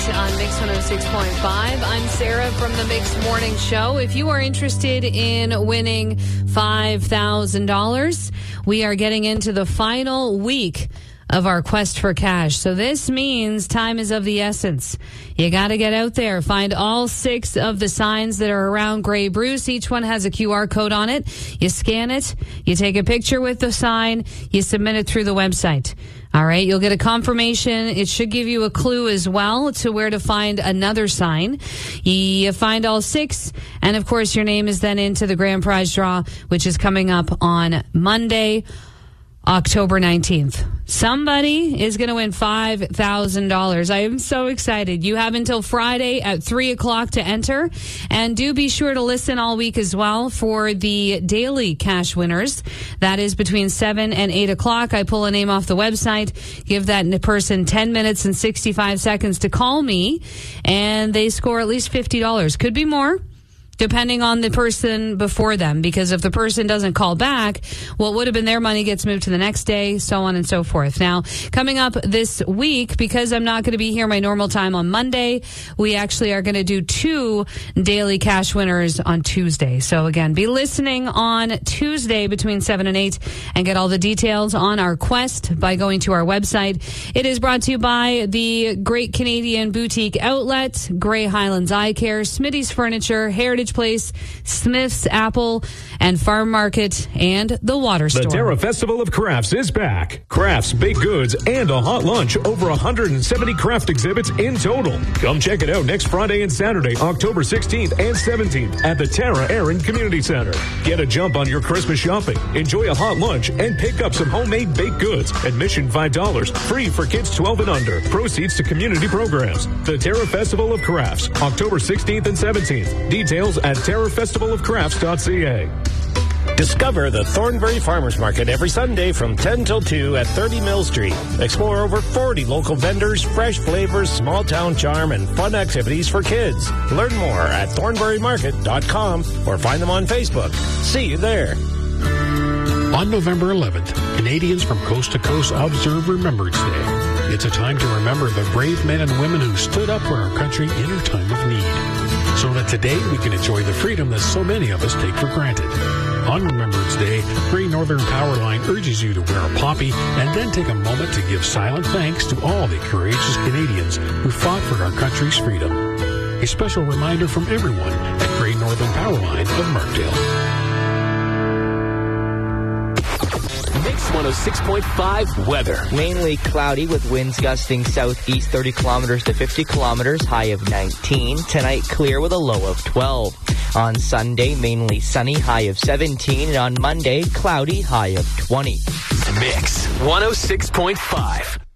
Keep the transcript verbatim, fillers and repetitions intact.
on Mix one oh six point five. I'm Sarah from the Mix Morning Show. If you are interested in winning five thousand dollars, we are getting into the final week of our quest for cash. So this means time is of the essence. You got to get out there. Find all six of the signs that are around Grey Bruce. Each one has a Q R code on it. You scan it. You take a picture with the sign. You submit it through the website. All right. You'll get a confirmation. It should give you a clue as well to where to find another sign. You find all six. And of course, your name is then into the grand prize draw, which is coming up on Monday, October nineteenth. Somebody is going to win five thousand dollars. I am so excited. You have until Friday at three o'clock to enter. And do be sure to listen all week as well for the daily cash winners. That is between seven and eight o'clock. I pull a name off the website, give that person ten minutes and sixty-five seconds to call me, and they score at least fifty dollars. Could be more, depending on the person before them, because if the person doesn't call back, what would have been their money gets moved to the next day, so on and so forth. Now, coming up this week, because I'm not going to be here my normal time on Monday, we actually are going to do two daily cash winners on Tuesday. So again, be listening on Tuesday between seven and eight and get all the details on our quest by going to our website. It is brought to you by the Great Canadian Boutique Outlet, Grey Highlands Eye Care, Smitty's Furniture, Heritage Place, Smith's Apple and Farm Market, and the Water Store. The Terra Festival of Crafts is back. Crafts, baked goods, and a hot lunch. Over one hundred seventy craft exhibits in total. Come check it out next Friday and Saturday, October sixteenth and seventeenth at the Terra Erin Community Center. Get a jump on your Christmas shopping. Enjoy a hot lunch and pick up some homemade baked goods. Admission five dollars. Free for kids twelve and under. Proceeds to community programs. The Terra Festival of Crafts, October sixteenth and seventeenth. Details at terra festival of crafts dot c a. Discover the Thornbury Farmers Market every Sunday from ten till two at thirty Mill Street. Explore over forty local vendors, fresh flavors, small town charm, and fun activities for kids. Learn more at thornbury market dot com or find them on Facebook. See you there. On November eleventh, Canadians from coast to coast observe Remembrance Day. It's a time to remember the brave men and women who stood up for our country in her time of need, so that today we can enjoy the freedom that so many of us take for granted. On Remembrance Day, Great Northern Powerline urges you to wear a poppy and then take a moment to give silent thanks to all the courageous Canadians who fought for our country's freedom. A special reminder from everyone at Great Northern Powerline of Markdale. Mix one oh six point five weather. Mainly cloudy with winds gusting southeast thirty kilometers to fifty kilometers, high of nineteen. Tonight, clear with a low of twelve. On Sunday, mainly sunny, high of seventeen. And on Monday, cloudy, high of twenty. Mix one oh six point five.